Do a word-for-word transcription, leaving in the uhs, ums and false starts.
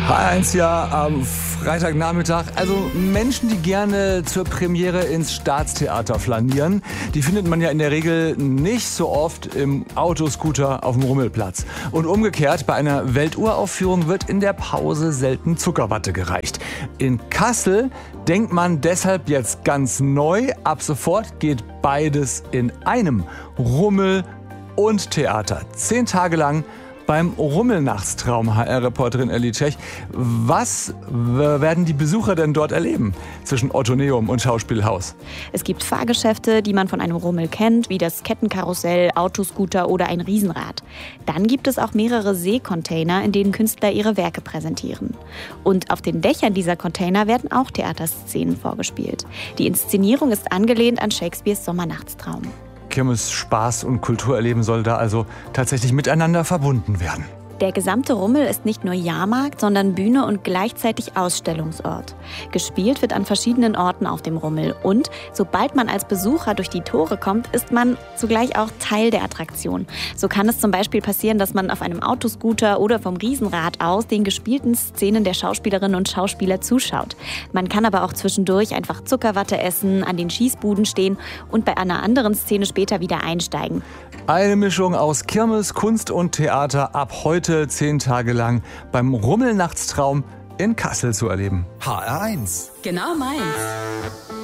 H eins ja am Freitagnachmittag. Also Menschen, die gerne zur Premiere ins Staatstheater flanieren, die findet man ja in der Regel nicht so oft im Autoscooter auf dem Rummelplatz. Und umgekehrt, bei einer Welturaufführung wird in der Pause selten Zuckerwatte gereicht. In Kassel denkt man deshalb jetzt ganz neu, ab sofort geht beides in einem. Rummel und Theater. Zehn Tage lang beim Rummelnachtstraum, H R-Reporterin Elli Tschech. Was werden die Besucher denn dort erleben zwischen Ottoneum und Schauspielhaus? Es gibt Fahrgeschäfte, die man von einem Rummel kennt, wie das Kettenkarussell, Autoscooter oder ein Riesenrad. Dann gibt es auch mehrere Seekontainer, in denen Künstler ihre Werke präsentieren. Und auf den Dächern dieser Container werden auch Theaterszenen vorgespielt. Die Inszenierung ist angelehnt an Shakespeares Sommernachtstraum. Kirmes, Spaß und Kulturerleben soll da also tatsächlich miteinander verbunden werden. Der gesamte Rummel ist nicht nur Jahrmarkt, sondern Bühne und gleichzeitig Ausstellungsort. Gespielt wird an verschiedenen Orten auf dem Rummel. Und sobald man als Besucher durch die Tore kommt, ist man zugleich auch Teil der Attraktion. So kann es zum Beispiel passieren, dass man auf einem Autoscooter oder vom Riesenrad aus den gespielten Szenen der Schauspielerinnen und Schauspieler zuschaut. Man kann aber auch zwischendurch einfach Zuckerwatte essen, an den Schießbuden stehen und bei einer anderen Szene später wieder einsteigen. Eine Mischung aus Kirmes, Kunst und Theater ab heute zehn Tage lang beim Rummelnachtstraum in Kassel zu erleben. H R eins. Genau meins.